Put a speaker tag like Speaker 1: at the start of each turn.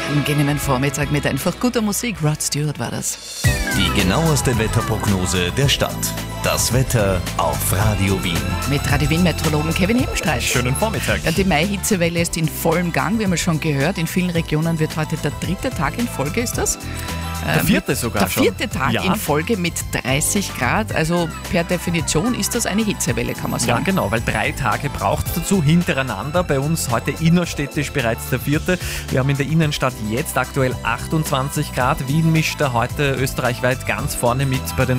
Speaker 1: Angenehmen Vormittag mit einfach guter Musik. Rod Stewart war das.
Speaker 2: Die genaueste Wetterprognose der Stadt. Das Wetter auf Radio Wien.
Speaker 1: Mit Radio Wien-Meteorologen Kevin Hebenstreit.
Speaker 3: Schönen Vormittag.
Speaker 1: Ja, die Mai-Hitzewelle ist in vollem Gang, wir haben es schon gehört. In vielen Regionen wird heute der 3. Tag in Folge, ist das?
Speaker 3: Der 4. sogar
Speaker 1: der
Speaker 3: schon.
Speaker 1: Der 4. Tag in Folge mit 30 Grad. Also per Definition ist das eine Hitzewelle, kann man sagen.
Speaker 3: Ja, genau, weil 3 Tage braucht es dazu hintereinander. Bei uns heute innerstädtisch bereits der 4. Wir haben in der Innenstadt jetzt aktuell 28 Grad. Wien mischt da heute österreichweit ganz vorne mit bei den